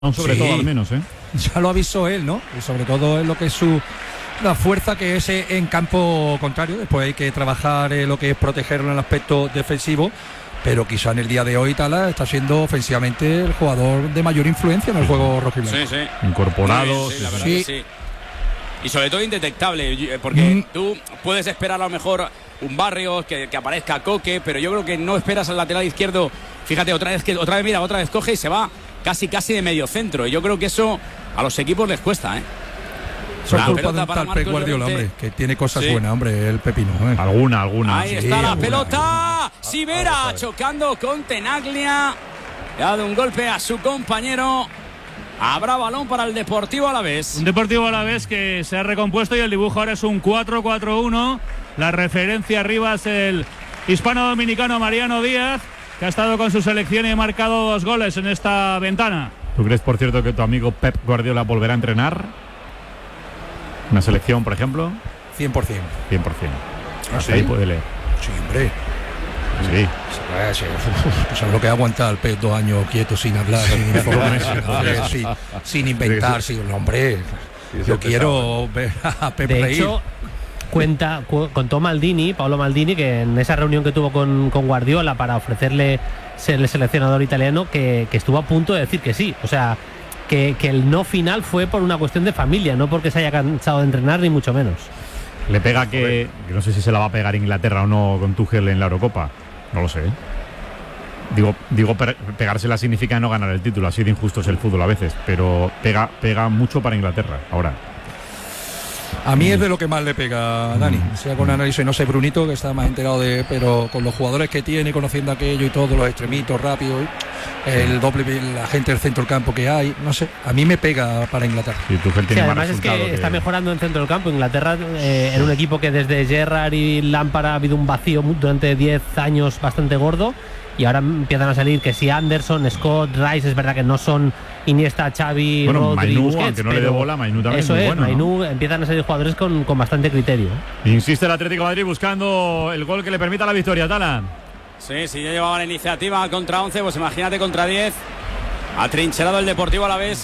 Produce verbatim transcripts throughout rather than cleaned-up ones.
sobre sí, todo al menos, ¿eh? Ya lo avisó él, ¿no? Y sobre todo en lo que es su la fuerza que es en campo contrario. Después hay que trabajar en lo que es protegerlo en el aspecto defensivo. Pero quizá en el día de hoy Tala está siendo ofensivamente el jugador de mayor influencia en el juego rojiblanco. Sí, sí. Incorporado. Sí, sí, la verdad sí. que sí. Y sobre todo indetectable, porque mm. tú puedes esperar a lo mejor un Barrios, que, que aparezca Coque, pero yo creo que no esperas al lateral izquierdo. Fíjate, otra vez que otra vez mira, otra vez coge y se va casi casi de medio centro. Y yo creo que eso a los equipos les cuesta, ¿eh? Son culpa de tal Pep Guardiola, hombre, que tiene cosas sí. buenas, hombre, el Pepino. ¿eh? Alguna, alguna. Ahí sí, está la alguna, pelota. alguna. Sivera chocando con Tenaglia. Le ha dado un golpe a su compañero. Habrá balón para el Deportivo Alavés. Un Deportivo Alavés que se ha recompuesto y el dibujo ahora es un cuatro cuatro uno. La referencia arriba es el hispano-dominicano Mariano Díaz, que ha estado con su selección y ha marcado dos goles en esta ventana. ¿Tú crees, por cierto, que tu amigo Pep Guardiola volverá a entrenar? ¿Una selección, por ejemplo? cien por ciento. cien por ciento. ¿Ah, sí? Ahí puede leer. Sí, hombre. Sí. Sí. ¿Sabes lo que aguanta el Pep dos años quieto, sin hablar, sin informar, sin, sin inventar? Sí, hombre, yo quiero ver a Pep de reír. Hecho, cuenta, cu contó Maldini, Paolo Maldini, que en esa reunión que tuvo con, con Guardiola para ofrecerle ser el seleccionador italiano, que, que estuvo a punto de decir que sí. O sea, que, que el no final fue por una cuestión de familia, no porque se haya cansado de entrenar, ni mucho menos. Le pega que, que no sé si se la va a pegar Inglaterra o no con Tuchel en la Eurocopa. No lo sé. Digo, digo pegársela significa no ganar el título. Así de injusto es el fútbol a veces. Pero pega, pega mucho para Inglaterra ahora. A mí es de lo que más le pega a Dani. Mm. Sea con análisis, no sé, Brunito, que está más enterado de. Pero con los jugadores que tiene, conociendo aquello y todo, los extremitos rápidos, el doble, la gente del centro del campo que hay, no sé. A mí me pega para Inglaterra. Sí, Tuchel tiene sí, además es que, que está mejorando en centro del campo. Inglaterra, eh, en un equipo que desde Gerrard y Lampard ha habido un vacío durante diez años bastante gordo. Y ahora empiezan a salir que si Anderson, Scott, Rice, es verdad que no son Iniesta, Xavi, bueno, Rodri, Mainu, Busquets, aunque no le dé bola, Mainu también eso es, muy es, bueno, Mainu, ¿no? Empiezan a salir jugadores con, con bastante criterio. Insiste el Atlético de Madrid buscando el gol que le permita la victoria, Tala. Sí, si ya llevaba la iniciativa contra once, pues imagínate contra diez. Atrincherado el Deportivo Alavés,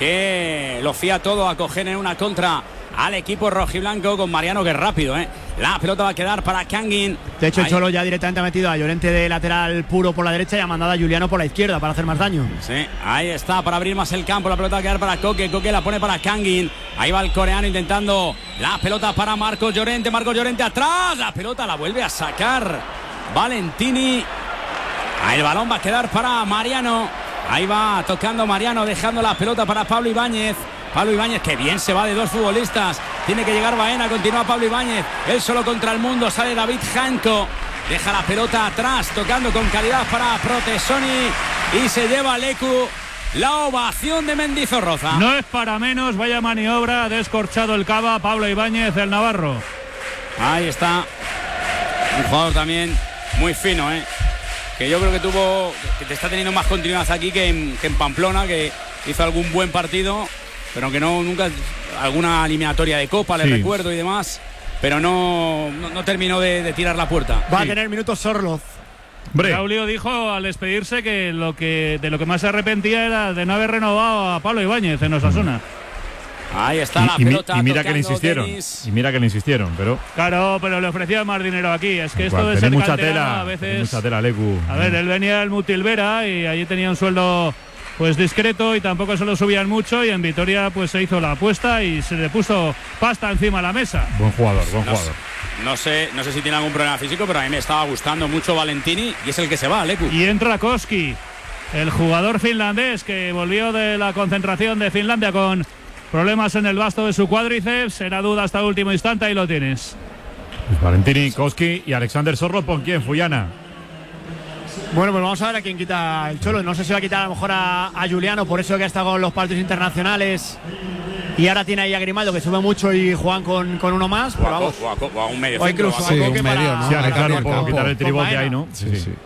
que lo fía todo a coger en una contra al equipo rojiblanco con Mariano, que es rápido, ¿eh? La pelota va a quedar para Kangin. De hecho, ahí. el Cholo ya directamente ha metido a Llorente de lateral puro por la derecha y ha mandado a Juliano por la izquierda para hacer más daño. Sí, ahí está, para abrir más el campo. La pelota va a quedar para Coque. Coque la pone para Kangin. Ahí va el coreano intentando la pelota para Marcos Llorente. Marcos Llorente atrás. La pelota la vuelve a sacar Valentini. Ahí el balón va a quedar para Mariano. Ahí va tocando Mariano, dejando la pelota para Pablo Ibáñez. Pablo Ibáñez, que bien se va de dos futbolistas. Tiene que llegar Baena, continúa Pablo Ibáñez. Él solo contra el mundo, sale David Janko. Deja la pelota atrás, tocando con calidad para Protesoni. Y se lleva a Lecu la ovación de Mendizorroza. No es para menos, vaya maniobra, ha descorchado el cava Pablo Ibáñez, el navarro. Ahí está. Un jugador también muy fino, ¿eh? Que yo creo que tuvo, que te está teniendo más continuidad aquí que en, que en Pamplona, que hizo algún buen partido. Pero que no, nunca, alguna eliminatoria de Copa, le sí. recuerdo y demás, pero no, no, no terminó de, de tirar la puerta. Va sí. a tener minutos Sorloz. Braulio dijo al despedirse que, lo que de lo que más se arrepentía era de no haber renovado a Pablo Ibáñez en Osasuna. Ahí está y, la y pelota. Y mira que le insistieron. Denis. Y mira que le insistieron, pero. Claro, pero le ofrecían más dinero aquí. Es que Igual, esto de ser mucha canterano, tela, a veces. Mucha tela, Lecu. A ver, él venía del Mutilvera y allí tenía un sueldo pues discreto y tampoco se lo subían mucho, y en Vitoria pues se hizo la apuesta y se le puso pasta encima de la mesa. Buen jugador, buen no jugador. Sé, no sé, no sé si tiene algún problema físico, pero a mí me estaba gustando mucho Valentini y es el que se va, Lecu. Y entra Koski, el jugador finlandés que volvió de la concentración de Finlandia con problemas en el vasto de su cuádriceps. Era duda hasta el último instante, ahí lo tienes. Pues Valentini, Koski y Alexander Sorloz, ¿con quién? Fuyana. Bueno, pues vamos a ver a quién quita el Cholo. No sé si va a quitar a lo mejor a, a Juliano, por eso que ha estado con los partidos internacionales. Y ahora tiene ahí a Grimaldo, que sube mucho, y juegan con, con uno más. Pero vamos. O a, o a un medio o incluso centro, a Coque para, medio, ¿no? Sí, para claro, cambiar por quitar el tribote ahí, ¿no? Sí, sí. sí.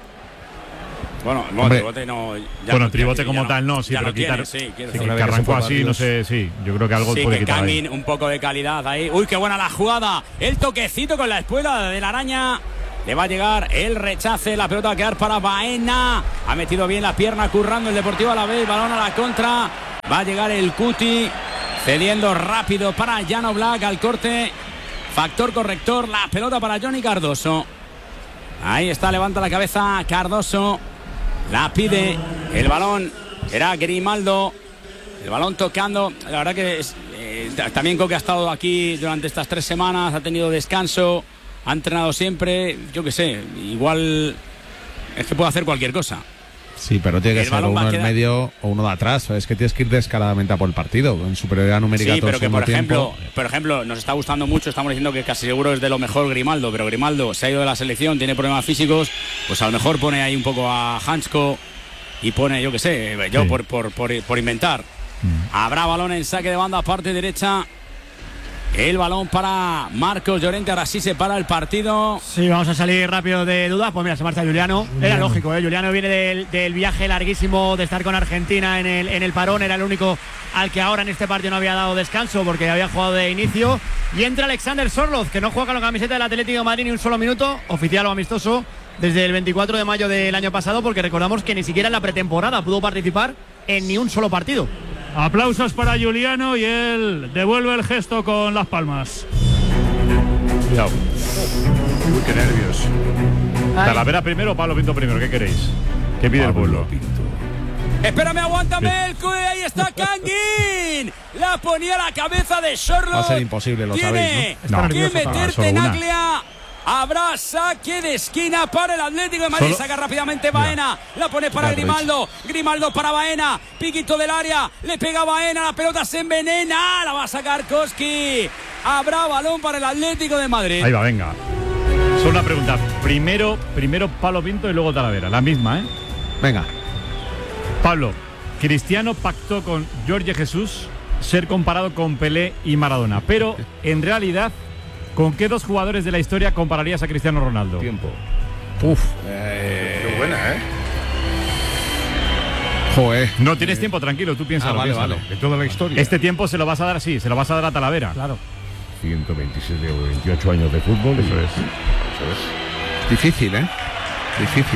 Bueno, no, tribote no. Ya bueno, no tribote tiene, como no, tal no, sí, pero no quitar. Tiene, sí, sí, que, que arrancó así, no sé, sí. Yo creo que algo sí, puede que quitar. Kangin, ahí. Un poco de calidad ahí. Uy, qué buena la jugada. El toquecito con la espuela de la araña. Le va a llegar el rechace, la pelota va a quedar para Baena. Ha metido bien la pierna, currando el Deportivo Alavés, balón a la contra. Va a llegar el Cuti, cediendo rápido para Jan Oblak al corte. Factor corrector, la pelota para Johnny Cardoso. Ahí está, levanta la cabeza Cardoso. La pide, el balón era Grimaldo. El balón tocando, la verdad que es, eh, también Coque ha estado aquí durante estas tres semanas, ha tenido descanso, ha entrenado siempre, yo qué sé, igual es que puede hacer cualquier cosa. Sí, pero tiene que El ser balón va uno a en quedar- medio o uno de atrás. Es que tienes que ir descaradamente a por el partido, en superioridad numérica Sí, todo pero el que segundo por ejemplo, tiempo. por ejemplo, nos está gustando mucho, estamos diciendo que casi seguro es de lo mejor Grimaldo, pero Grimaldo se ha ido de la selección, tiene problemas físicos, pues a lo mejor pone ahí un poco a Hansko y pone, yo qué sé, yo Sí. por, por, por, por inventar. Habrá balón en saque de banda, parte derecha. El balón para Marcos Llorente, ahora sí se para el partido. Sí, vamos a salir rápido de dudas. Pues mira, se marcha Juliano. Era lógico, ¿eh? Juliano viene del, del viaje larguísimo de estar con Argentina en el, en el parón. Era el único al que ahora en este partido no había dado descanso porque había jugado de inicio. Y entra Alexander Sorloz, que no juega con la camiseta del Atlético de Madrid ni un solo minuto, oficial o amistoso, desde el veinticuatro de mayo del año pasado, porque recordamos que ni siquiera en la pretemporada pudo participar en ni un solo partido. Aplausos para Juliano y él devuelve el gesto con las palmas. Cuidado. Uy, qué nervios. ¿Talavera primero o Pablo Pinto primero? ¿Qué queréis? ¿Qué pide el pueblo? Espérame, aguántame el cuello, ahí está Kangin. La ponía a la cabeza de Sorloz. Va a ser imposible, lo Tiene sabéis, ¿no? que nervioso. Ah, meterte solo en una. Aglia. Habrá saque de esquina para el Atlético de Madrid. Solo- Saca rápidamente Baena. La pone para Ya, Grimaldo. Grimaldo para Baena. Piquito del área. Le pega Baena. La pelota se envenena. La va a sacar Koski. Habrá balón para el Atlético de Madrid. Ahí va, venga. Solo una pregunta. Primero, primero Pablo Pinto y luego Talavera. La misma, ¿eh? Venga. Pablo, Cristiano pactó con Jorge Jesús ser comparado con Pelé y Maradona. Pero, en realidad, ¿con qué dos jugadores de la historia compararías a Cristiano Ronaldo? Tiempo. Uf. Qué buena, ¿eh? Joder. No tienes tiempo, tranquilo, tú piénsalo. Ah, vale, piénsalo. vale. De toda la historia. Este tiempo se lo vas a dar así, se lo vas a dar a Talavera. Claro. ciento veintisiete o veintiocho años de fútbol. Eso es. Eso es. Difícil, ¿eh? Difícil.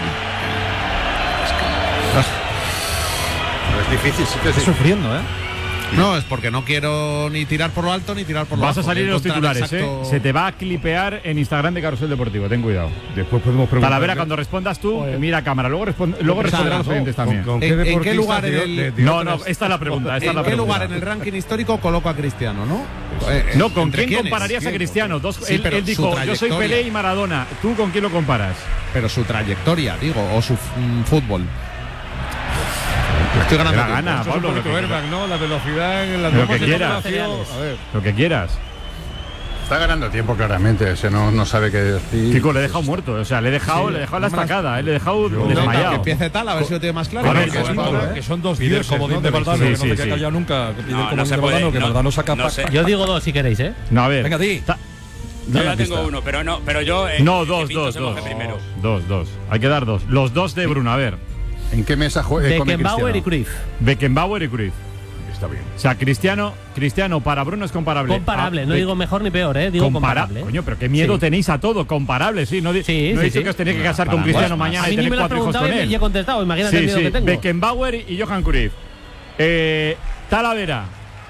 No es difícil, sí que Está sí. sufriendo, ¿eh? No, es porque no quiero ni tirar por lo alto ni tirar por lo Vas a bajo. salir en los Quiero encontrar titulares, exacto- ¿eh? Se te va a clipear en Instagram de Carrusel Deportivo, ten cuidado. Después podemos preguntar. Talavera, cuando respondas tú, mira a cámara. Luego, responde, luego responderán los oyentes también. ¿Con, con qué ¿En- en qué deportista lugar en dio- el- de- dio No, no, otras- esta es la pregunta. Esta es ¿En la qué pregunta. lugar en el ranking histórico coloco a Cristiano, no? Eh, No, ¿con ¿entre quién quiénes? compararías a ¿Quién? Cristiano? Dos, Sí, él, pero él su dijo, yo soy trayectoria. Pelé y Maradona. ¿Tú con quién lo comparas? Pero su trayectoria, digo, o su mm, fútbol. Estoy ganando La tiempo. gana, Eso es Pablo. un Lo poquito que, airbag, ¿no? La velocidad en la Lo que de quieras. populación. A ver. lo que quieras. Está ganando tiempo claramente. Ese no, no sabe qué decir. Kiko, le he dejado muerto. O sea, le he dejado, le he dejado la estacada. eh, Le he dejado Yo- No, que desmayado. empiece tal, a ver si lo tiene más claro. Con Porque eso, es sí, un- Pablo, ¿eh? Que son dos Pide dioses el como comodín de de Valdano, sí, que no sí, te sí. queda callado nunca. Que pide No, el no comodín se de puede, Valdano, que no- Valdano saca no pa- sé. pa- Yo digo dos si queréis, ¿eh? No, a ver. Venga, di. Ta- Yo ya la tengo pista. uno, pero no, pero yo. eh, No, que dos, Pinto dos, se moje dos. primero. Dos, dos. Hay que dar dos. Los dos de Bruno, a ver. ¿En qué mesa juega? Beckenbauer y Cruyff. Beckenbauer y Cruyff. Está bien. O sea, Cristiano, Cristiano para Bruno es comparable. Comparable, a no Beck- digo mejor ni peor, ¿eh? Digo Compara- comparable. ¿eh? Coño, pero qué miedo Sí. tenéis a todo. Comparable, sí. No, di- Sí, no he sí, dicho sí. que os tenéis que casar con para Cristiano más. mañana A y mí ni tener me lo has cuatro hijos preguntado con y él. ya he contestado. Imagínate el Sí, miedo sí. que tengo. Beckenbauer y Johan Cruyff. Eh, Talavera.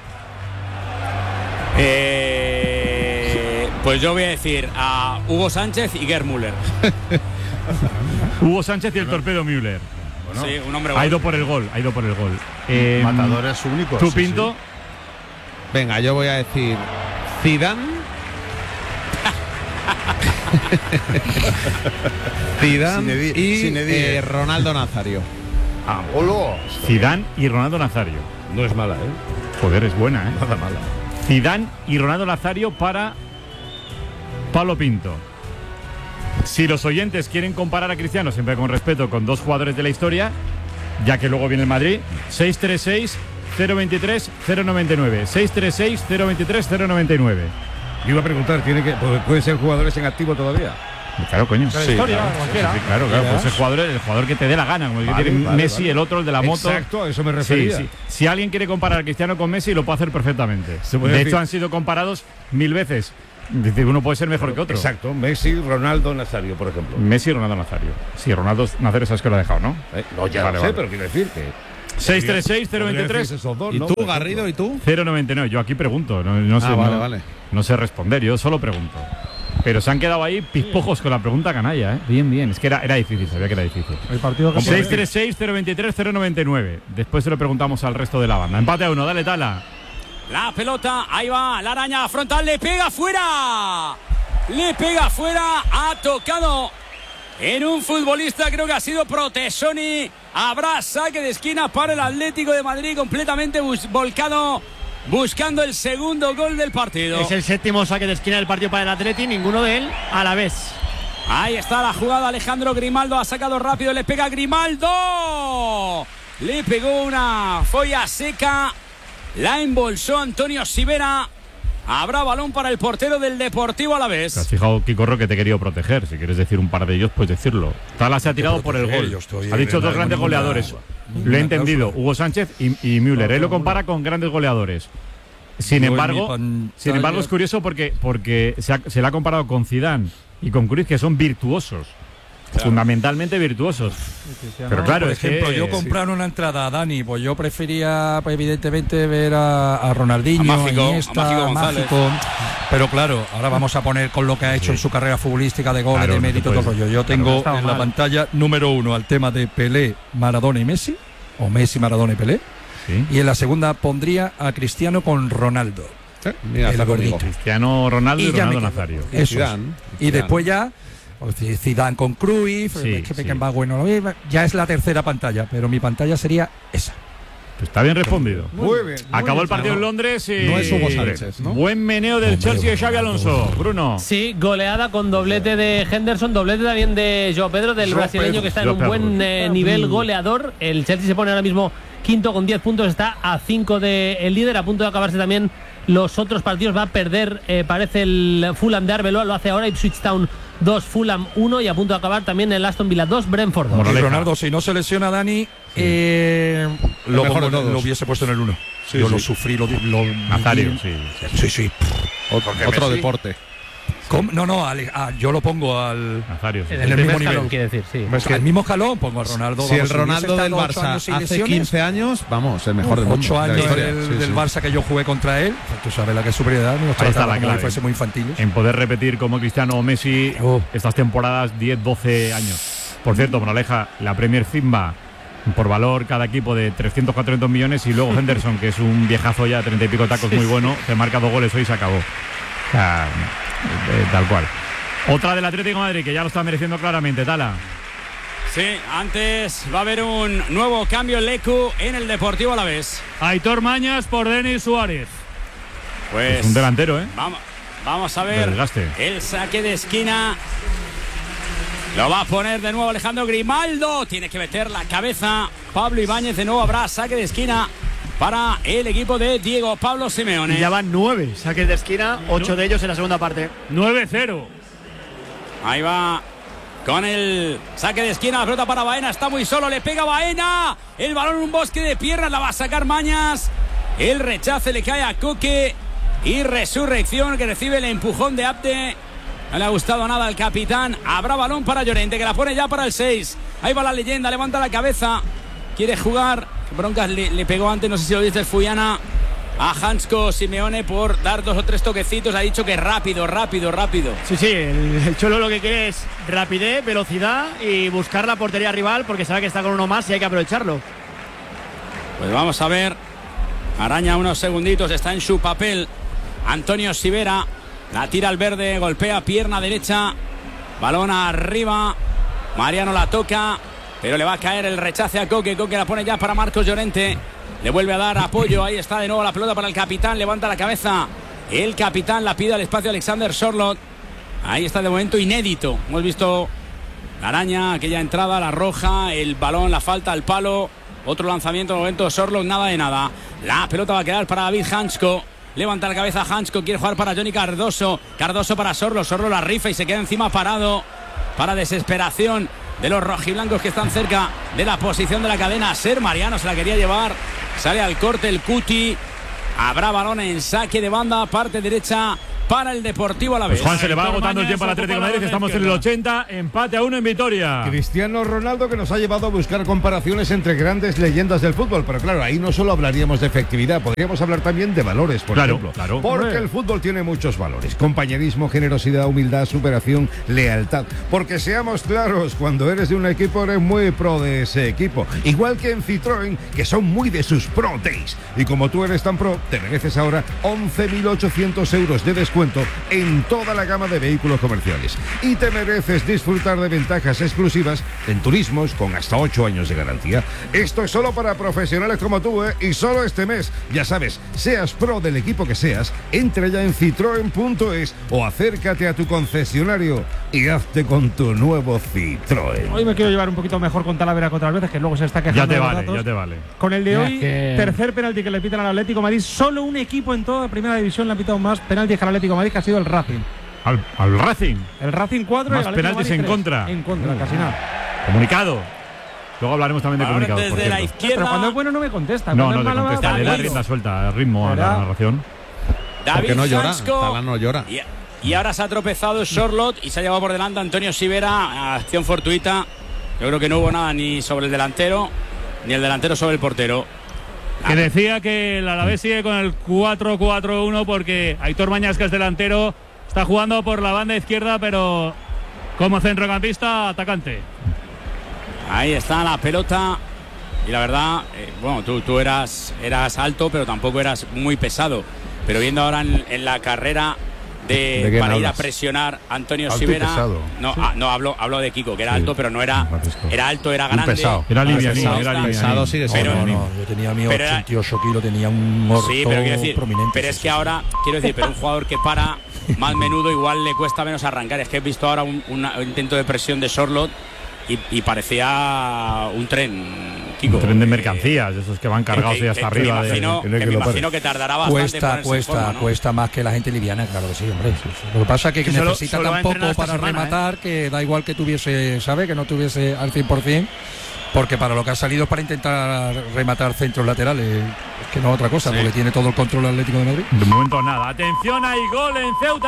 Eh, pues yo voy a decir a Hugo Sánchez y Gerd Müller. Hugo Sánchez y el torpedo Müller. Bueno, Sí, un hombre Ha bueno. ido por el gol. Ha ido por el gol. Eh, matadores únicos. ¿Tú, sí, Pinto? sí. Venga, yo voy a decir Zidane. Zidane Zinedine- y Zinedine. eh, Ronaldo Nazario. Ah, ¡holo! Zidane y Ronaldo Nazario. No es mala, ¿eh? Joder, es buena, ¿eh? Nada mala. Zidane y Ronaldo Nazario para Pablo Pinto. Si los oyentes quieren comparar a Cristiano, siempre con respeto, con dos jugadores de la historia, ya que luego viene el Madrid, seis tres seis, cero veintitrés, cero noventa y nueve. seis tres seis, cero veintitrés, cero noventa y nueve. Yo iba a preguntar, ¿tiene que, ¿pueden ser jugadores en activo todavía? Claro, coño. La historia, cualquiera. Sí, claro, claro. Pues el jugador, el jugador que te dé la gana, como el que Vale, tiene vale, Messi, vale. el otro, el de la moto. Exacto, a eso me Sí, refería. sí. Si alguien quiere comparar a Cristiano con Messi, lo puede hacer perfectamente. Se puede de decir- hecho, han sido comparados mil veces. Es decir, uno puede ser mejor que otro. Exacto, Messi, Ronaldo, Nazario, por ejemplo. Messi y Ronaldo Nazario. Sí, Ronaldo Nazario sabes que lo ha dejado, ¿no? Eh, no, ya Vale, lo sé, vale. pero quiero decir que seis tres seis cero veintitrés. ¿Y tú, Garrido, y tú? cero noventa y nueve. Yo aquí pregunto, no, no sé, Ah, vale, no, vale. no sé responder, yo solo pregunto. Pero se han quedado ahí pispojos con la pregunta canalla, ¿eh? Bien, bien. Es que era, era difícil, sabía que era difícil. El partido que seis tres seis cero veintitrés cero noventa y nueve. Después se lo preguntamos al resto de la banda. Empate a uno, dale, Tala. La pelota, ahí va la araña frontal, le pega fuera. Le pega fuera, ha tocado en un futbolista, creo que ha sido Protesoni. Habrá saque de esquina para el Atlético de Madrid, completamente bus- volcado, buscando el segundo gol del partido. Es el séptimo saque de esquina del partido para el Atleti, ninguno de él a la vez. Ahí está la jugada, Alejandro Grimaldo ha sacado rápido, le pega Grimaldo. Le pegó una folla seca, la embolsó Antonio Sivera. Habrá balón para el portero del Deportivo Alavés. Te has fijado, Kiko, que te he querido proteger. Si quieres decir un par de ellos, puedes decirlo. Tala se ha tirado por el gol. Ha dicho dos grandes goleadores. Lo he entendido, Hugo Sánchez y, y Müller. Él lo compara con grandes goleadores. Sin Yo en embargo, mi pantalla- sin embargo es curioso porque, porque se, ha- se le ha comparado con Zidane y con Cruyff, que son virtuosos. Fundamentalmente virtuosos. Pero claro, por es ejemplo, que, yo comprar una entrada a Dani, pues yo prefería, pues, evidentemente, ver a, a Ronaldinho, A Mágico, Iniesta, a Mágico González. Mágico. Pero claro, ahora vamos a poner con lo que ha hecho en su carrera futbolística de goles, Claro, de no te mérito, todo el puedes- rollo. Yo tengo no está en la mal. pantalla número uno al tema de Pelé, Maradona y Messi, o Messi, Maradona y Pelé. sí. Y en la segunda pondría a Cristiano con Ronaldo. Sí, mira, El está conmigo. gordito. Cristiano Ronaldo y, Y ya Ronaldo me quedo. Nazario. Y Eso es. Zidane, Y Zidane. después ya, pues, Zidane con Cruyff, Sí, es que sí. Beckenbauer no lo ve, ya es la tercera pantalla, pero mi pantalla sería esa. Pues está bien respondido. Muy bien. Acabó el partido en Londres y... No es Hugo Sánchez, ¿no? Buen meneo del Chelsea de Xabi Alonso. Bruno. Sí, goleada con doblete de Henderson, doblete también de Joao Pedro, del Joao brasileño Pedro. que está en Joao un Pedro. buen eh, nivel goleador. El Chelsea se pone ahora mismo quinto con diez puntos, está a cinco del líder, a punto de acabarse también los otros partidos. Va a perder, eh, parece, el Fulham de Arbeloa, lo hace ahora, Ipswich Town dos, Fulham uno, y a punto de acabar también el Aston Villa dos, Brentford dos. Bueno, Y Moraleja. Ronaldo, si no se lesiona Dani, eh, lo, mejor pongo- de todos. lo hubiese puesto en el uno. Sí, Yo sí. lo sufrí, lo, lo Nazario, viví. sí. Sí, sí. Otro, otro deporte. ¿Cómo? No, no, al- ah, yo lo pongo al, Nazario, sí. En en el el primer mismo escalón, nivel. quiere decir, sí. Es que al mismo escalón, pongo a Ronaldo. si el vamos, Ronaldo hubiese del estado ocho Barça años sin hace lesiones, quince años, vamos, el mejor del mundo. ocho de la años historia. del, Sí, del sí. Barça que yo jugué contra él, pues tú sabes la que superioridad, nos Ahí está trataba la como clave. si fuese muy infantiles. En poder repetir como Cristiano o Messi Oh. estas temporadas diez, doce años. Por cierto, Moraleja, la Premier Zimba por valor cada equipo de trescientos, cuatrocientos millones, y luego Henderson, que es un viejazo ya, treinta y pico tacos, muy bueno, que marca dos goles hoy y se acabó. O sea, eh, tal cual. Otra del Atlético de Madrid, que ya lo está mereciendo claramente, Tala. Sí, antes va a haber un nuevo cambio en Lecu en el Deportivo Alavés. Aitor Mañas por Denis Suárez. Pues Es un delantero, ¿eh? vamos, vamos a De ver desgaste. el saque de esquina. Lo va a poner de nuevo Alejandro Grimaldo. Tiene que meter la cabeza Pablo Ibáñez. De nuevo habrá saque de esquina para el equipo de Diego Pablo Simeone. Y ya van nueve saques de esquina, ocho de ellos en la segunda parte. nueve cero. Ahí va con el saque de esquina. La pelota para Baena. Está muy solo. Le pega Baena. El balón en un bosque de piernas. La va a sacar Mañas. El rechace le cae a Coque. Y Resurrección, que recibe el empujón de Abde. No le ha gustado nada al capitán. Habrá balón para Llorente, que la pone ya para el seis. Ahí va la leyenda. Levanta la cabeza. Quiere jugar. Broncas le, le pegó antes. No sé si lo viste, el Fuyana. A Hansko Simeone por dar dos o tres toquecitos. Ha dicho que rápido, rápido, rápido. Sí, sí, el, el Cholo lo que quiere es rapidez, velocidad y buscar la portería rival porque sabe que está con uno más y hay que aprovecharlo. Pues vamos a ver. Araña unos segunditos, está en su papel. Antonio Sivera. La tira al verde, golpea pierna derecha. Balón arriba. Mariano la toca, pero le va a caer el rechace a Coque. Coque la pone ya para Marcos Llorente. Le vuelve a dar apoyo. Ahí está de nuevo la pelota para el capitán. Levanta la cabeza. El capitán la pide al espacio Alexander Sorloth. Ahí está de momento inédito. Hemos visto la araña, aquella entrada, la roja, el balón, la falta, el palo. Otro lanzamiento de momento Sorloth, nada de nada. La pelota va a quedar para David Hansko. Levanta la cabeza Hansko, quiere jugar para Johnny Cardoso. Cardoso para Sorloth, Sorloth la rifa y se queda encima parado. Para desesperación de los rojiblancos que están cerca de la posición de la cadena. Ser Mariano se la quería llevar. Sale al corte el Cuti. Habrá balón en saque de banda, parte derecha para el Deportivo Alavés. Pues Juan, se le va Aitor agotando el Mañas tiempo al ocupa Atlético de la Madrid. banda Estamos en el izquierda. ochenta, empate a uno en Vitoria. Cristiano Ronaldo, que nos ha llevado a buscar comparaciones entre grandes leyendas del fútbol, pero claro, ahí no solo hablaríamos de efectividad, podríamos hablar también de valores, por Claro, ejemplo. claro. Porque Hombre. el fútbol tiene muchos valores: compañerismo, generosidad, humildad, superación, lealtad. Porque seamos claros, cuando eres de un equipo eres muy pro de ese equipo. Igual que en Citroën, que son muy de sus Pro Days. Y como tú eres tan pro, te mereces ahora once mil ochocientos euros de descuento en toda la gama de vehículos comerciales. Y te mereces disfrutar de ventajas exclusivas en turismos con hasta ocho años de garantía. Esto es solo para profesionales como tú, ¿eh? Y solo este mes. Ya sabes, seas pro del equipo que seas, entra ya en citroen punto es o acércate a tu concesionario y hazte con tu nuevo Citroën. Hoy me quiero llevar un poquito mejor con Talavera que otras veces, que luego se está quejando Ya te de los vale, datos. ya te vale. Con el de Ya, hoy, que- tercer penalti que le pitan al Atlético de Madrid. Solo un equipo en toda primera división le ha pitado más penaltis que al Atlético de Madrid, que ha sido el Racing. Al, al Racing. El Racing cuatro y Más el Atlético de penaltis Madrid en tres. contra. En contra, Uh. casi nada. Comunicado. Luego hablaremos también de Ahora comunicados, por desde la cierto. izquierda, Pero cuando es bueno no me contesta. No, Cuando no es te malo, contesta, va- le da David. rienda suelta, ritmo a la ¿Verdad? narración. David Porque no llora, Hansko. Talán no llora. Y, y ahora se ha tropezado Charlotte y se ha llevado por delante Antonio Sivera. Acción fortuita. Yo creo que no hubo nada ni sobre el delantero, ni el delantero sobre el portero. Que decía que el Alavés sigue con el cuatro cuatro uno porque Aitor Mañas, que es delantero, está jugando por la banda izquierda, pero como centrocampista atacante. Ahí está la pelota. Y la verdad, eh, bueno, tú, tú eras, eras alto, pero tampoco eras muy pesado. Pero viendo ahora en, en la carrera de, ¿De quién para ir a hablas? presionar Antonio Alto y Sivera. pesado. No, ah, no hablo, hablo de Kiko, que era Sí. alto, pero no era. Francisco. Era alto, era Muy grande. pesado. Era livianito, Pesado, era livianito. Pesado sigue siendo. Pero- no, no, yo tenía mi pero era- ochenta y ocho kilos, tenía un orto Sí, pero quiero decir, prominente. pero es sí, que sí. ahora, quiero decir, pero un jugador que para más menudo igual le cuesta menos arrancar. Es que he visto ahora un, una- un intento de presión de Sorlot y, y parecía un tren, Kiko. Un tren de Eh, mercancías, esos que van cargados que- y hasta que- que arriba. me de- imagino, que no hay que que me lo imagino que tardará bastante en Cuesta, ponerse en cuesta, forma, ¿no? cuesta más que la gente liviana, claro que sí, hombre. Sí, sí. Lo que pasa es que, Que que solo- necesita solo va a tan poco entrenar esta para semana, rematar que da igual que tuviese, ¿sabe? Que no tuviese al cien por cien, porque para lo que ha salido es para intentar rematar centros laterales, es que no otra cosa, Sí. porque tiene todo el control el Atlético de Madrid. De momento nada. Atención, hay gol en Ceuta,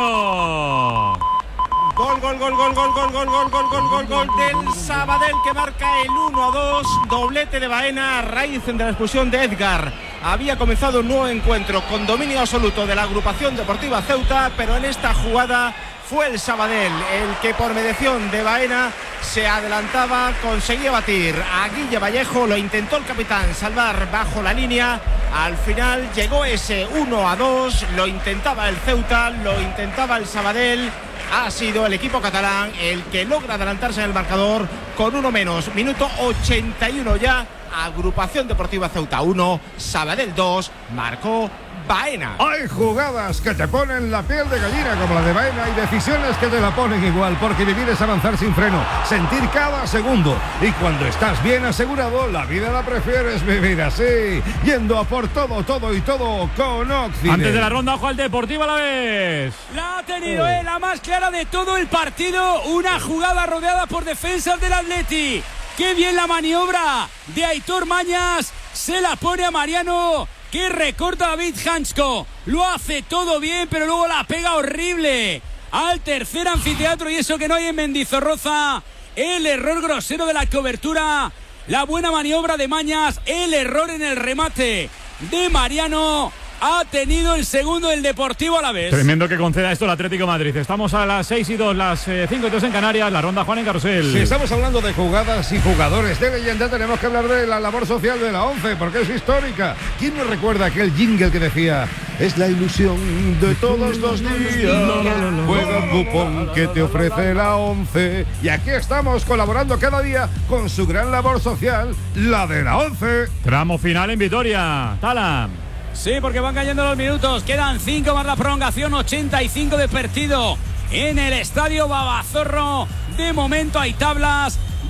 Antonio. Gol, gol, gol, gol, gol, gol, gol, gol, gol, gol, gol, gol del Sabadell, que marca el uno a dos, doblete de Baena a raíz de la expulsión de Edgar. Había comenzado un nuevo encuentro con dominio absoluto de la agrupación deportiva Ceuta, pero en esta jugada fue el Sabadell el que por mediación de Baena se adelantaba, conseguía batir a Guille Vallejo, lo intentó el capitán salvar bajo la línea, al final llegó ese uno a dos, lo intentaba el Ceuta, lo intentaba el Sabadell. Ha sido el equipo catalán el que logra adelantarse en el marcador con uno menos. Minuto ochenta y uno ya. Agrupación Deportiva Ceuta uno, Sabadell dos, marcó Baena. Hay jugadas que te ponen la piel de gallina como la de Baena y decisiones que te la ponen igual, porque vivir es avanzar sin freno, sentir cada segundo. Y cuando estás bien asegurado, la vida la prefieres vivir así, yendo a por todo, todo y todo con Occident. Antes de la ronda, ojo al Deportivo Alavés. La ha tenido él, la más clara de todo el partido. Una jugada rodeada por defensas del Atleti. Qué bien la maniobra de Aitor Mañas. Se la pone a Mariano, que recorta a David Hansko. Lo hace todo bien, pero luego la pega horrible al tercer anfiteatro. Y eso que no hay en Mendizorroza. El error grosero de la cobertura. La buena maniobra de Mañas. El error en el remate de Mariano. Ha tenido el segundo del Deportivo Alavés. Tremendo que conceda esto el Atlético de Madrid. Estamos a las seis y dos, las eh, cinco y dos en Canarias. La ronda, Juan, en Carrusel. Si estamos hablando de jugadas y jugadores de leyenda, tenemos que hablar de la labor social de la ONCE, porque es histórica. ¿Quién nos recuerda aquel jingle que decía: es la ilusión de todos los días, juega un cupón que te ofrece la ONCE? Y aquí estamos colaborando cada día con su gran labor social, la de la ONCE. Tramo final en Vitoria. Tala. Sí, porque van cayendo los minutos. Quedan cinco más la prolongación, ochenta y cinco de partido en el estadio Babazorro. De momento hay tablas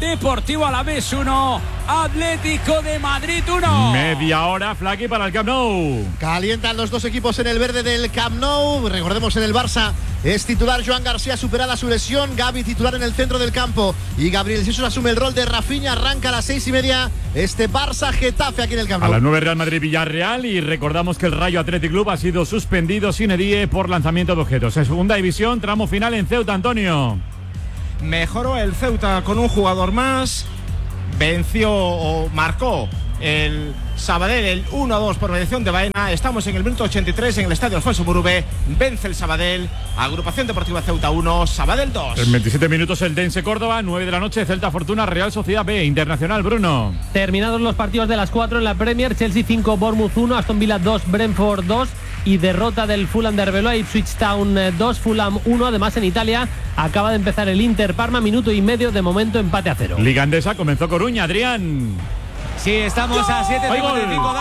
Deportivo Alavés uno, Atlético de Madrid uno. Media hora, Flaky, para el Camp Nou. Calientan los dos equipos en el verde del Camp Nou. Recordemos, en el Barça es titular Joan García, superada su lesión. Gavi titular en el centro del campo. Y Gabriel Jesús asume el rol de Rafinha. Arranca a las seis y media este Barça-Getafe aquí en el Camp Nou. A las nueve, Real Madrid-Villarreal. Y recordamos que el Rayo Athletic Club ha sido suspendido sine die por lanzamiento de objetos. En segunda división, tramo final en Ceuta, Antonio. Mejoró el Ceuta con un jugador más. Venció o marcó el Sabadell el uno a dos por mediación de Baena. Estamos en el minuto ochenta y tres en el estadio Alfonso Murube. Vence el Sabadell. Agrupación Deportiva Ceuta uno, Sabadell dos. En veintisiete minutos el Dense Córdoba, nueve de la noche, Celta Fortuna, Real Sociedad B, Internacional, Bruno. Terminados los partidos de las cuatro en la Premier, Chelsea cinco, Bournemouth uno, Aston Villa dos, Brentford dos y derrota del Fulham de Arbeloa, Ipswich Town dos, Fulham uno. Además, en Italia acaba de empezar el Inter Parma, minuto y medio, de momento empate a cero. Liga Endesa comenzó Coruña, Adrián. Sí, estamos a siete cincuenta y cinco.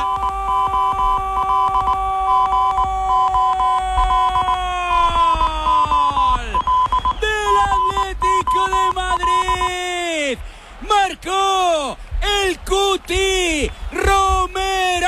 Del Atlético de Madrid. Marcó el Cuti Romero.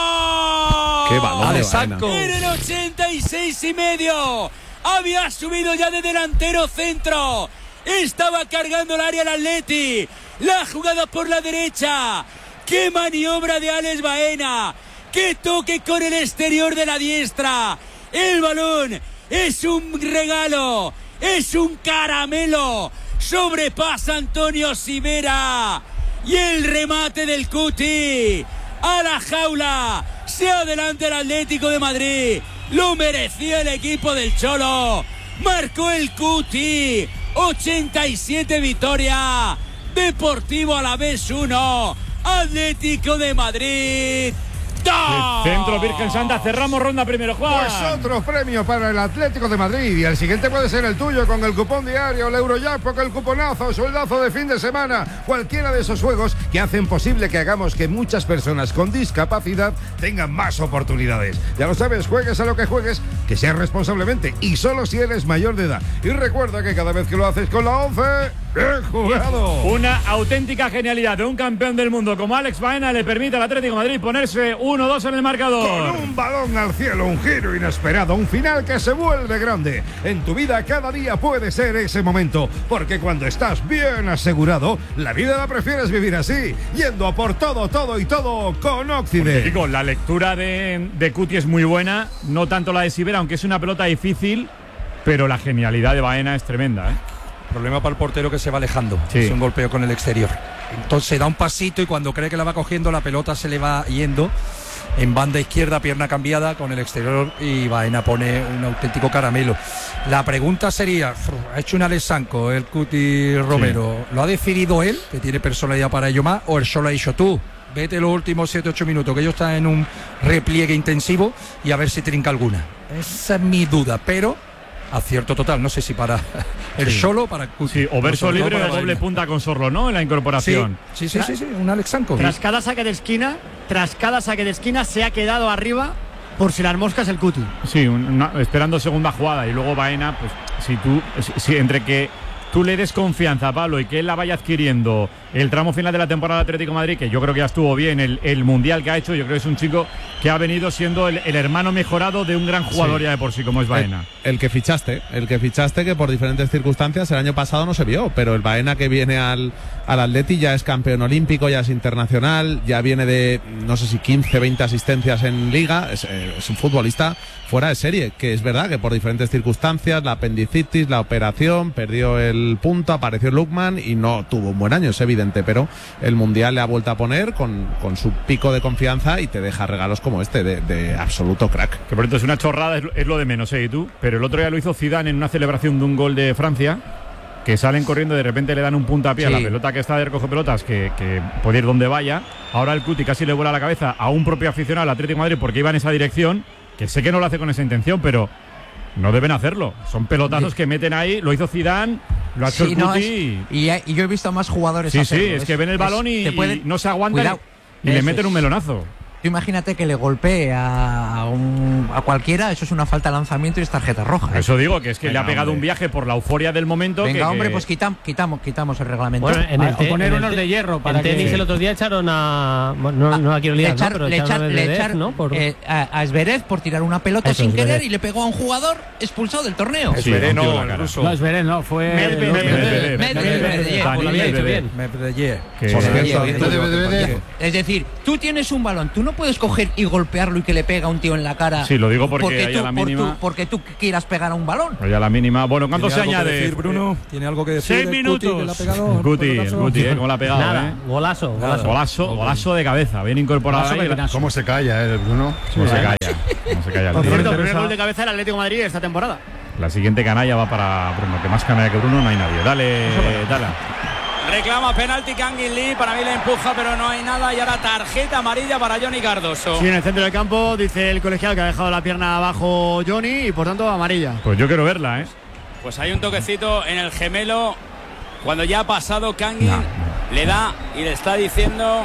Qué balón de Baena. En el ochenta y seis y medio. Había subido ya de delantero centro. Estaba cargando el área el Atleti. La jugada por la derecha. ¡Qué maniobra de Alex Baena! ¡Qué toque con el exterior de la diestra! El balón es un regalo, es un caramelo. Sobrepasa Antonio Sivera. Y el remate del Cuti a la jaula. Se adelanta el Atlético de Madrid. Lo merecía el equipo del Cholo. Marcó el Cuti. ochenta y siete, victoria. Deportivo Alavés uno. Atlético de Madrid dos. Centro Virgen Santa, cerramos ronda primero, Juan. Pues otro premio para el Atlético de Madrid. Y el siguiente puede ser el tuyo con el cupón diario, el Eurojackpot, el cuponazo, sueldazo de fin de semana. Cualquiera de esos juegos que hacen posible que hagamos que muchas personas con discapacidad tengan más oportunidades. Ya lo sabes, juegues a lo que juegues, que seas responsablemente y solo si eres mayor de edad. Y recuerda que cada vez que lo haces con la once, ¡he jugado! Una auténtica genialidad de un campeón del mundo como Alex Baena le permite al Atlético de Madrid ponerse uno dos en el marcador. Con un balón al cielo, un giro inesperado, un final que se vuelve grande. En tu vida cada día puede ser ese momento, porque cuando estás bien asegurado, la vida la prefieres vivir así, yendo a por todo, todo y todo con Occident. Digo, la lectura de, de Cuti es muy buena, no tanto la de Sivera, aunque es una pelota difícil, pero la genialidad de Baena es tremenda, ¿eh? Problema para el portero que se va alejando. Sí. Es un golpeo con el exterior. Entonces da un pasito y cuando cree que la va cogiendo, la pelota se le va yendo en banda izquierda, pierna cambiada con el exterior, y Baena pone un auténtico caramelo. La pregunta sería, ¿ha hecho un Alex Sanco el Cuti Romero? Sí. ¿Lo ha decidido él, que tiene personalidad para ello más, o él solo ha dicho tú? Vete los últimos siete ocho minutos, que ellos están en un repliegue intensivo, y a ver si trinca alguna. Esa es mi duda, pero acierto total, no sé si para el sí. solo para Cuti. Sí, o verso libre o doble punta con Sorlo, ¿no? En la incorporación. Sí, sí, sí, sí, sí, un Alex Sanco. Tras cada saque de esquina, tras cada saque de esquina se ha quedado arriba por si las moscas el Cuti. Sí, una, esperando segunda jugada, y luego Baena, pues si tú, si, si entre que tú le des confianza a Pablo y que él la vaya adquiriendo el tramo final de la temporada de Atlético de Madrid, que yo creo que ya estuvo bien, el, el mundial que ha hecho, yo creo que es un chico que ha venido siendo el, el hermano mejorado de un gran jugador, sí, ya de por sí, como es Baena. El, el que fichaste, el que fichaste que por diferentes circunstancias el año pasado no se vio, pero el Baena que viene al, al Atleti ya es campeón olímpico, ya es internacional, ya viene de, no sé si quince, veinte asistencias en Liga, es, es un futbolista fuera de serie, que es verdad que por diferentes circunstancias, la apendicitis, la operación, perdió el punto, apareció Lukman y no tuvo un buen año, es evidente, pero el Mundial le ha vuelto a poner con, con su pico de confianza y te deja regalos como este de, de absoluto crack. Que por cierto es una chorrada, es, es lo de menos, ¿eh? ¿Y tú? Pero el otro día lo hizo Zidane en una celebración de un gol de Francia, que salen corriendo y de repente le dan un puntapié, sí, a la pelota que está de recoge pelotas, que, que puede ir donde vaya. Ahora el Cuti casi le vuela la cabeza a un propio aficionado al Atlético de Madrid porque iba en esa dirección, que sé que no lo hace con esa intención, pero no deben hacerlo. Son pelotazos que meten ahí, lo hizo Zidane, lo ha hecho sí, el no, Cuti. Es, y, y yo he visto a más jugadores Sí, hacerlo. sí, es, es que ven el balón y, pueden, y no se aguantan y, y le meten un melonazo. tú imagínate que le golpee a, un, a cualquiera, eso es una falta de lanzamiento y es tarjeta roja. ¿eh? Eso digo, que es que Venga, le ha pegado hombre. un viaje por la euforia del momento. Venga, que, hombre, que... pues quitam, quitamos, quitamos el reglamento. Bueno, en el te- o poner en el unos te- de hierro para en tenis que- el otro día echaron a. Bueno, no, no la quiero liar, le echar- ¿no? Pero le echaron echar- a le Medvedev, echar, ¿no? Por- eh, a, a Zverev por tirar una pelota Eso, sin Zverev. querer y le pegó a un jugador expulsado del torneo. Sí, Zverev, un tío en no, la el cara. ruso. No, es Verén, no, fue. Medvedev. Medvedev. Medvedev, Medvedev. Dani Lo había dicho Medvedev. bien. Medvedev. Que- Por Medvedev, cierto, Medvedev. Es decir, tú tienes un balón, tú no puedes coger y golpearlo y que le pega a un tío en la cara. Sí, lo digo porque ahí tú, a la por mínima- tú- porque tú quieras pegar a un balón. Oye, a la mínima. Bueno, ¿cuánto se ¿Tiene algo que añade? decir, Bruno? ¿Tiene algo que decir? Seis del minutos. Guti que le ha pegado el Guti, el pelotazo? Guti, ¿eh? ¿Cómo la ha pegado? Nada, eh? golazo, golazo. Golazo, golazo de cabeza, bien incorporado Golazo ahí. de pinazo. ¿Cómo se calla, eh, Bruno? No se calla, no se calla el Por tío. cierto, Interesa- primer gol de cabeza del Atlético de Madrid esta temporada. La siguiente canalla va para Bruno, que más canalla que Bruno no hay nadie. Dale, dale. Reclama penalti Kangin Lee, para mí le empuja, pero no hay nada. Y ahora tarjeta amarilla para Johnny Cardoso. Sí, en el centro del campo dice el colegial que ha dejado la pierna abajo Johnny y por tanto amarilla. Pues yo quiero verla, ¿eh? Pues hay un toquecito en el gemelo. Cuando ya ha pasado Kangin, No, no. le da y le está diciendo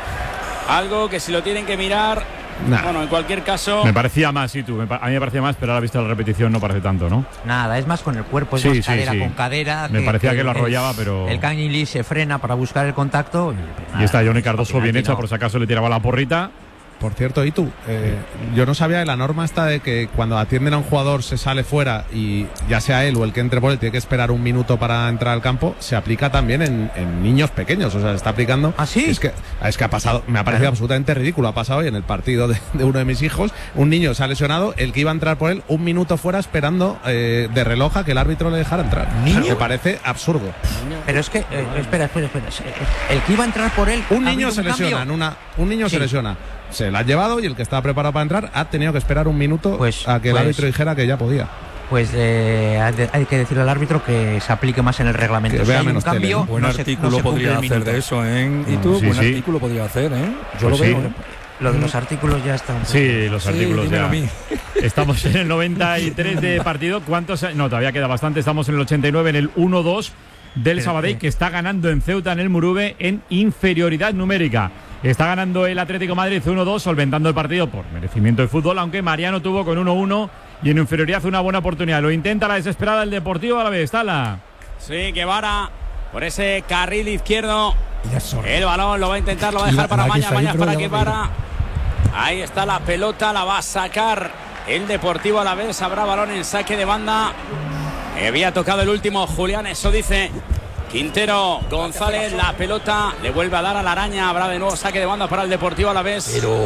algo que si lo tienen que mirar. Nah. Bueno, en cualquier caso. Me parecía más, sí, tú. me pa- A mí me parecía más, pero ahora visto la repetición no parece tanto, ¿no? Nada, es más con el cuerpo, es Sí, más sí, cadera sí. con cadera. Me parecía que lo el- arrollaba, pero- El Kangin Lee se frena para buscar el contacto. Y, Y está Johnny Cardoso bien penalti hecha, no. por si acaso le tiraba la porrita. Por cierto, y tú, eh, yo no sabía de la norma esta de que cuando atienden a un jugador se sale fuera y ya sea él o el que entre por él tiene que esperar un minuto para entrar al campo, se aplica también en, en niños pequeños, o sea, se está aplicando. ¿Ah, sí? Es que, es que ha pasado, me ha parecido Claro. absolutamente ridículo, ha pasado hoy en el partido de, de uno de mis hijos, un niño se ha lesionado, el que iba a entrar por él un minuto fuera esperando eh, de reloj a que el árbitro le dejara entrar. ¿Niño? Me parece absurdo. Pero es que, eh, espera, espera, espera. El que iba a entrar por él. Un ha niño habido se un lesiona, cambio. en una, un niño Sí. se lesiona. Se la ha llevado y el que estaba preparado para entrar ha tenido que esperar un minuto Pues- a que el pues- árbitro dijera que ya podía. Pues eh, hay de- hay que decirle al árbitro que se aplique más en el reglamento. Que Si vea hay un menos tele, cambio, ¿no? Buen no se- artículo no se cumple podría el hacer minuto. de eso, ¿eh? ¿Y tú? Sí, Buen sí. artículo podría hacer, ¿eh? Yo Pues lo sí. veo. Lo de los artículos ya está. un poco- Sí, los Sí, artículos dímelo ya. a mí. Estamos en el noventa y tres de partido. ¿Cuántos? No, todavía queda bastante. Estamos en el ochenta y nueve, en el uno dos del Pero, Sabadell, eh. que está ganando en Ceuta, en el Murube, en inferioridad numérica. Está ganando el Atlético de Madrid uno dos, solventando el partido por merecimiento de fútbol, aunque Mariano tuvo con uno uno y en inferioridad una buena oportunidad. Lo intenta la desesperada el Deportivo a la vez. Tala. Sí, Guevara por ese carril izquierdo. Ya es hora. El balón lo va a intentar, lo va a Y dejar la- para la que Maña. está Maña dentro para ya va a Guevara. Ahí está la pelota, la va a sacar el Deportivo a la vez. Habrá balón en saque de banda. Había tocado el último Julián, eso dice Quintero González. La pelota le vuelve a dar a la araña. Habrá de nuevo saque de banda para el Deportivo a la vez. Pero,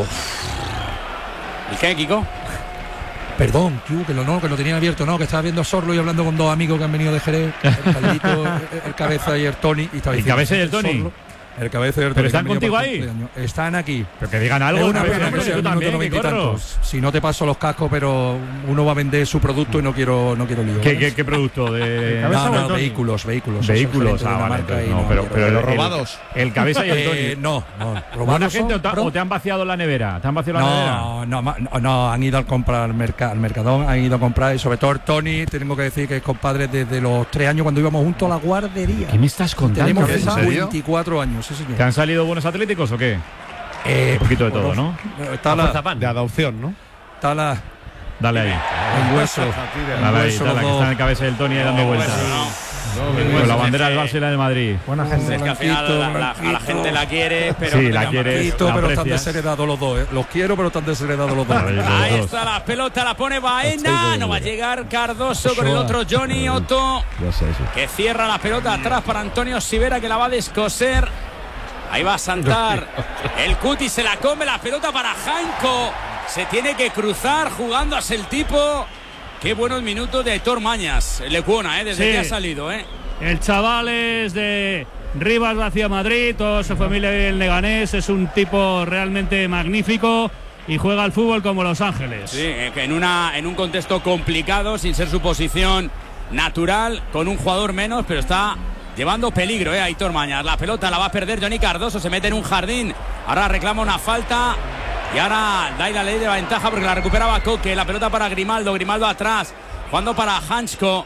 ¿Y qué, Kiko? perdón, tío, que lo, no, que lo tenía abierto, no, que estaba viendo a Sorlo y hablando con dos amigos que han venido de Jerez, el Caldito, el, el Cabeza y el Tony. Y estaba ¿El diciendo, Cabeza y el Tony? Sorlo, el Cabeza y el Tony. ¿Pero están que han venido contigo para el ahí? cumpleaños. Están aquí. Pero que digan algo. Es una Cabeza, pena hombre, que sea tú el minuto también, noventa y que corro. tantos. Si no te paso los cascos, pero uno va a vender su producto y no quiero, no quiero lío. ¿Qué, ¿vale? qué, qué producto? De... No, no, vehículos, vehículos. Soy el Vehículos, gerente de ah, una vale, marca entonces y no, no pero, quiero- pero el, Los el- robados. El Cabeza y el Tony. Eh, no, no. ¿Buena ¿Robados gente son, o te, bro? o te han vaciado la nevera? ¿Te han vaciado la nevera? No, no, ma- no, no, han ido a comprar al, merca- al Mercadón, han ido a comprar y sobre todo el Tony, tengo que decir que es compadre desde los tres años cuando íbamos juntos a la guardería. ¿Qué me estás contando? Tenemos ¿En serio? veinticuatro años, sí señor. ¿Te han salido buenos atléticos o qué? Eh, Un poquito de todo, bueno, ¿no? Está A la, fuerza pan. De adopción, ¿no? está la, Dale ahí. el hueso. Dale ahí, hueso, dale, los que dos. está en el Cabeza del Tony ahí dando vueltas. Con la bandera del Barça y la del Madrid. Buena gente. Es que al final la- la- a la gente la quiere, pero Sí, no la te llama. quiere. Poquito, la pero están aprecias. desheredados los dos. eh. Los quiero, pero están desheredados los dos. Ahí, los Ahí dos. está la pelota, la pone Baena. No va a llegar Cardoso con el Ochoa. otro Johnny Otto, Ya sé eso. que cierra la pelota atrás para Antonio Sivera, que la va a descoser. Ahí va a saltar el Cuti, se la come la pelota para Jainco. Se tiene que cruzar jugándose el tipo. Qué buenos minutos de Aitor Mañas. Le cuona, ¿eh? Desde Sí. que ha salido, ¿eh? El chaval es de Rivas hacia Madrid, toda su familia vive en Leganés, es un tipo realmente magnífico y juega al fútbol como Los Ángeles. Sí, eh, que en, una, en un contexto complicado, sin ser su posición natural, con un jugador menos, pero está llevando peligro, ¿eh? Aitor Mañas. La pelota la va a perder Johnny Cardoso, se mete en un jardín. Ahora reclama una falta. Y ahora da la ley de ventaja porque la recuperaba Coque. La pelota para Grimaldo. Grimaldo atrás. Jugando para Hansko.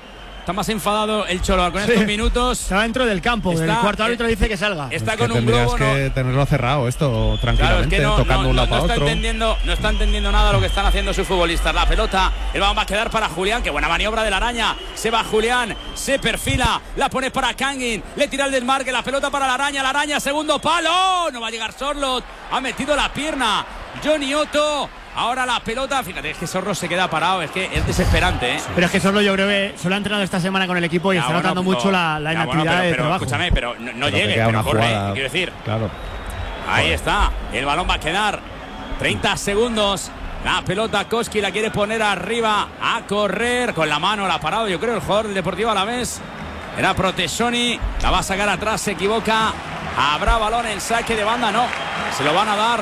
está más enfadado el Cholo con Sí. estos minutos. Está dentro del campo. Está- el cuarto árbitro dice que salga. Está Es que con un tendrías globo, que ¿no? tenerlo cerrado esto Claro, es tranquilamente, que no, tocando no, un lado no para está otro. entendiendo, no está entendiendo nada lo que están haciendo sus futbolistas. La pelota, el balón va a quedar para Julián. Qué buena maniobra de la araña. Se va Julián, se perfila, la pone para Kangin, le tira el desmarque, la pelota para la araña, la araña, segundo palo. No va a llegar Sorlot, ha metido la pierna Johnny Otto. Ahora la pelota, fíjate, es que Sorlot se queda parado, es que es desesperante, ¿eh? Pero es que solo yo creo que solo ha entrenado esta semana con el equipo y Ya, está bueno, notando pero- mucho la, la ya, inactividad bueno, pero, de pero, trabajo. Escúchame, pero no, no Pero que llegue, queda pero una corre, jugada. quiero decir. Claro. Ahí está, el balón va a quedar treinta segundos. La pelota Koski la quiere poner arriba a correr con la mano, la ha parado, yo creo, el jugador del Deportivo Alavés. Era Protesoni, la va a sacar atrás, se equivoca. Habrá balón en saque de banda, no. Se lo van a dar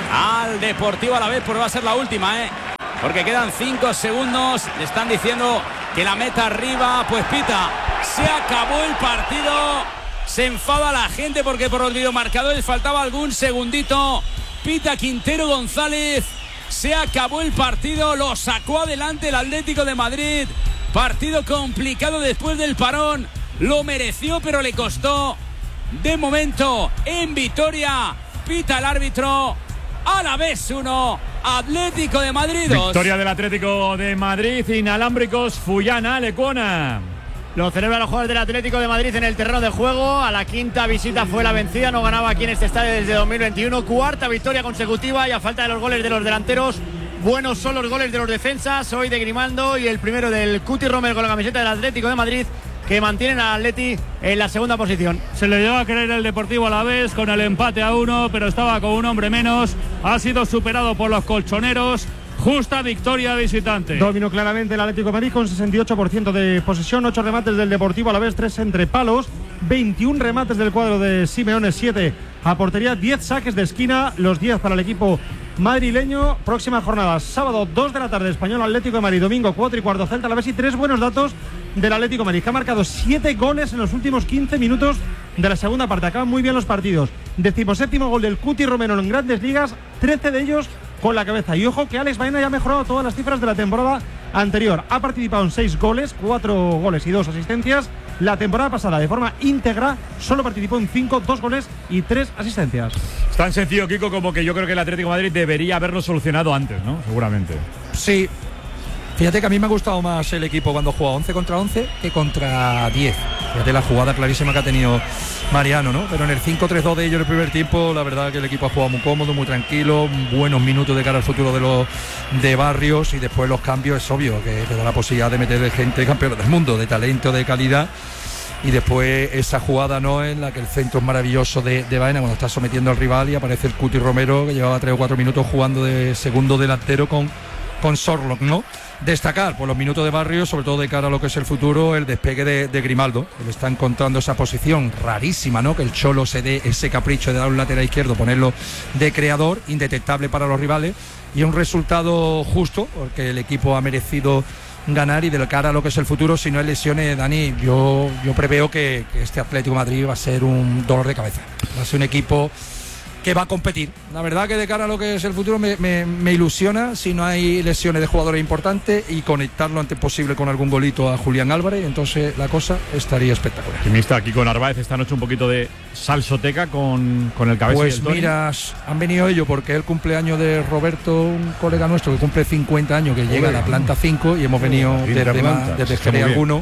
al Deportivo Alavés, porque va a ser la última, ¿eh? Porque quedan cinco segundos. Le están diciendo que la meta arriba, pues pita. Se acabó el partido. Se enfada la gente porque por los videomarcadores faltaba algún segundito. Pita Quintero González. Se acabó el partido. Lo sacó adelante el Atlético de Madrid. Partido complicado después del parón. Lo mereció, pero le costó. De momento, en Vitoria, pita el árbitro. Alavés uno, Atlético de Madrid dos. Victoria del Atlético de Madrid, inalámbricos, Fullana, Lecuona. Lo celebran los jugadores del Atlético de Madrid en el terreno de juego. A la quinta visita fue la vencida. No ganaba aquí en este estadio desde dos mil veintiuno. Cuarta victoria consecutiva y a falta de los goles de los delanteros, buenos son los goles de los defensas. Hoy de Grimaldo y el primero del Cuti Romero con la camiseta del Atlético de Madrid, que mantienen al Atleti en la segunda posición. Se le lleva a creer el Deportivo Alavés con el empate a uno, pero estaba con un hombre menos. Ha sido superado por los colchoneros. Justa victoria visitante. Dominó claramente el Atlético de Madrid con sesenta y ocho por ciento de posesión, ocho remates del Deportivo Alavés, tres entre palos, veintiún remates del cuadro de Simeone, siete a portería, diez saques de esquina, los diez para el equipo madrileño. Próxima jornada, sábado dos de la tarde, Español Atlético de Madrid, domingo cuatro y cuarto Celta Alavés, y tres buenos datos del Atlético de Madrid, que ha marcado siete goles en los últimos quince minutos de la segunda parte. Acaban muy bien los partidos. Decimoséptimo gol del Cuti Romero en Grandes Ligas, trece de ellos con la cabeza. Y ojo que Alex Baena ya ha mejorado todas las cifras de la temporada anterior. Ha participado en seis goles, cuatro goles y dos asistencias. La temporada pasada, de forma íntegra, solo participó en cinco, dos goles y tres asistencias. Es tan sencillo, Kiko, como que yo creo que el Atlético de Madrid debería haberlo solucionado antes, ¿no? Seguramente. Sí. Fíjate que a mí me ha gustado más el equipo cuando juega once contra once que contra diez. Fíjate la jugada clarísima que ha tenido Mariano, ¿no? Pero en el cinco tres dos de ellos en el primer tiempo, la verdad que el equipo ha jugado muy cómodo, muy tranquilo, buenos minutos de cara al futuro de los de Barrios, y después los cambios es obvio que te da la posibilidad de meter gente campeona del mundo, de talento, de calidad. Y después esa jugada, ¿no?, en la que el centro es maravilloso de, de Baena cuando está sometiendo al rival y aparece el Cuti Romero, que llevaba tres o cuatro minutos jugando de segundo delantero con, con Sorlock, ¿no? Destacar por los minutos de Barrios, sobre todo de cara a lo que es el futuro, el despegue de, de Grimaldo. Él está encontrando esa posición rarísima, ¿no? Que el Cholo se dé ese capricho de dar un lateral izquierdo, ponerlo de creador, indetectable para los rivales, y un resultado justo, porque el equipo ha merecido ganar. Y de cara a lo que es el futuro, si no hay lesiones, Dani, yo, yo preveo que, que este Atlético de Madrid va a ser un dolor de cabeza. Va a ser un equipo que va a competir. La verdad que de cara a lo que es el futuro me, me, me ilusiona si no hay lesiones de jugadores importantes, y conectar lo antes posible con algún golito a Julián Álvarez, entonces la cosa estaría espectacular. Optimista aquí con Narváez esta noche, un poquito de salsoteca con, con el cabeza Pues y el Toni. mira, han venido ellos porque es el cumpleaños de Roberto, un colega nuestro que cumple cincuenta años, que llega a la planta cinco, y hemos venido desde, más, desde Jerez alguno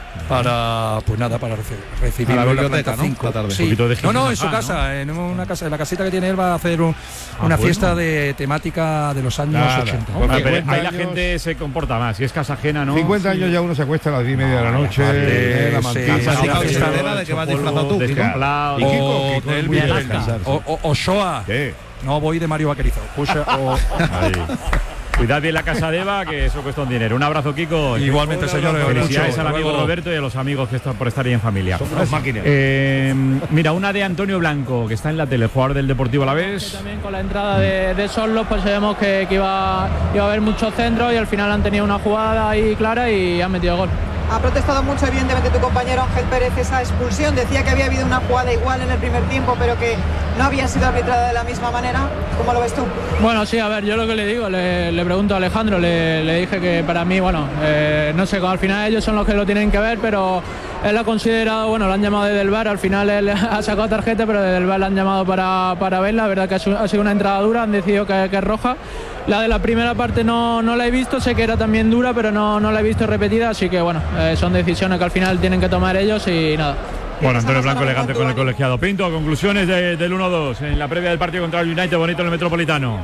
para, pues nada, para reci- recibirlo a la en la biblioteca, planta ¿no? cinco. La tarde. Sí. Un poquito de No, no, en Gijón, su ¿no? casa, en una casa, en la casita que tiene él va a hacer un- una bueno. fiesta de temática de los años Nada. ochenta. Bueno, pero cincuenta ahí la años. gente se comporta más. Si es casa ajena, ¿no? cincuenta años ya uno se acuesta a las diez y media de la noche, eh, la sí, mantilla. sí, ¿Has sí, sacado sí, esta sí, tela de que vas disfrazado tú, Kiko? Destemplado. Y Kiko, O Kiko es del muy de Villarca, descansar. o, o, o Shoah. ¿Qué? No, voy de Mario Vaquerizo. Escucha, o- Ahí. Cuidad bien la casa de Eva, que eso cuesta un dinero. Un abrazo, Kiko. Igualmente, señores. Felicidades Mucho. al amigo Luego. Roberto y a los amigos que están por estar ahí en familia. Son unas máquinas. Eh, mira, una de Antonio Blanco, que está en la tele, el jugador del Deportivo Alavés. También con la entrada de, de Sorlock, pues sabemos que, que iba, iba a haber muchos centros, y al final han tenido una jugada ahí clara y han metido gol. Ha protestado mucho, evidentemente, tu compañero Ángel Pérez esa expulsión. Decía que había habido una jugada igual en el primer tiempo, pero que no había sido arbitrada de la misma manera. ¿Cómo lo ves tú? Bueno, sí, a ver, yo lo que le digo, le, le pregunto a Alejandro, le, le dije que para mí, bueno, eh, no sé, al final ellos son los que lo tienen que ver, pero él ha considerado, bueno, lo han llamado desde el V A R, al final él ha sacado tarjeta, pero desde el V A R le han llamado para, para verla. La verdad que ha sido una entrada dura, han decidido que, que es roja. La de la primera parte no, no la he visto, sé que era también dura, pero no, no la he visto repetida, así que bueno, eh, son decisiones que al final tienen que tomar ellos y nada. Bueno, Antonio Blanco elegante con el colegiado. Pinto, conclusiones de, del uno dos en la previa del partido contra el United, bonito en el Metropolitano.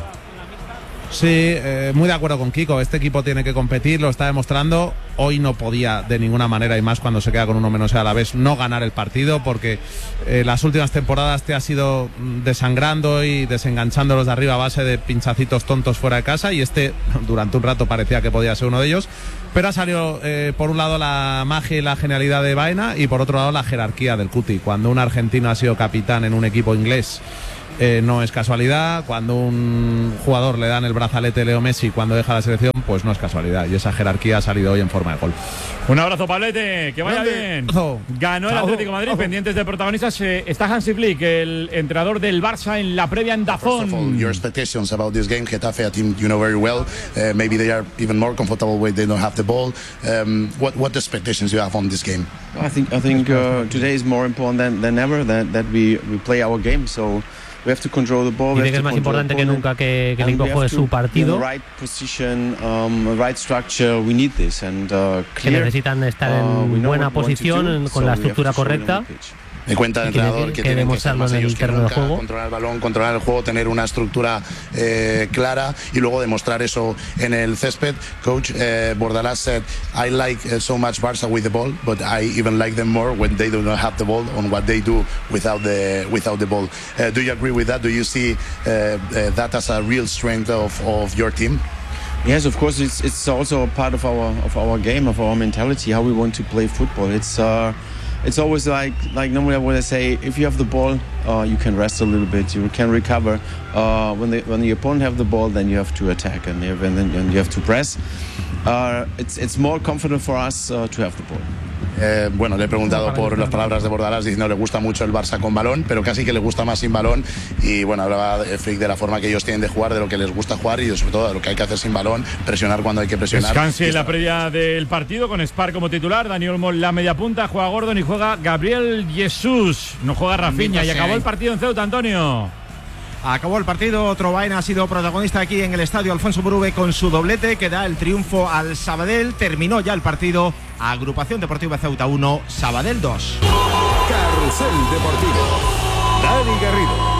Sí, eh, muy de acuerdo con Kiko. Este equipo tiene que competir, lo está demostrando. Hoy no podía de ninguna manera, y más cuando se queda con uno menos a la vez, no ganar el partido, porque eh, las últimas temporadas te has ido desangrando y desenganchando los de arriba a base de pinchacitos tontos fuera de casa, y este durante un rato parecía que podía ser uno de ellos. Pero ha salido eh, por un lado la magia y la genialidad de Baena, y por otro lado la jerarquía del Cuti. Cuando un argentino ha sido capitán en un equipo inglés, Eh, no es casualidad. Cuando un jugador le dan el brazalete Leo Messi cuando deja la selección, pues no es casualidad, y esa jerarquía ha salido hoy en forma de gol. Un abrazo, Pablete, que vaya bien. Ganó el Atlético de Madrid. Pendientes de protagonistas, eh, está Hansi Flick, el entrenador del Barça, en la previa en Dazón. First of all, your expectations about this game. Getafe, a team you know very well. Uh, maybe they are even more comfortable when they don't have the ball. Um, what what expectations you have on this game? I think I think uh, today is more important than, than ever that that we we play our game. So we have to control the ball. Dice que es más importante que nunca que, que el equipo juegue su partido. Right position, um, right structure. We need this and uh, clear, que necesitan estar en buena posición, con la estructura correcta. Me cuenta el entrenador que, que tienen que estar más ellos que nunca, juego. controlar el balón, controlar el juego, tener una estructura eh, clara y luego demostrar eso en el césped. Coach uh, Bordalás said, I like uh, so much Barça with the ball, but I even like them more when they do not have the ball, on what they do without the without the ball. Uh, do you agree with that? Do you see uh, uh, that as a real strength of, of your team? Yes, of course. It's it's also a part of our of our game, of our mentality, how we want to play football. It's uh, It's always like like normally I would say, if you have the ball, uh, you can rest a little bit, you can recover. Uh, when the when the opponent have the ball, then you have to attack and you have, and then and you have to press. Uh, it's it's more confident for us uh, to have the ball. Eh, bueno, le he preguntado por las palabras de Bordalás, diciendo que le gusta mucho el Barça con balón, pero casi que le gusta más sin balón. Y bueno, hablaba Flick de la forma que ellos tienen de jugar, de lo que les gusta jugar y sobre todo de lo que hay que hacer sin balón, presionar cuando hay que presionar. Descanse en la previa del partido con Spar como titular, Dani Olmo la media punta, juega Gordon y juega Gabriel Jesús, no juega Rafinha. Y acabó el partido en Ceuta, Antonio. Acabó el partido, otro Baena ha sido protagonista aquí en el estadio Alfonso Murube con su doblete que da el triunfo al Sabadell. Terminó ya el partido, Agrupación Deportiva Ceuta uno, Sabadell dos. Carrusel Deportivo, Dani Garrido.